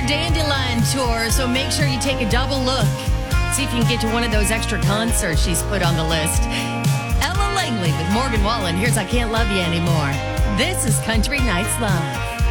Dandelion Tour, so make sure you take a double look. See if you can get to one of those extra concerts she's put on the list. Ella Langley with Morgan Wallen. Here's I Can't Love You Anymore. This is Country Nights Live.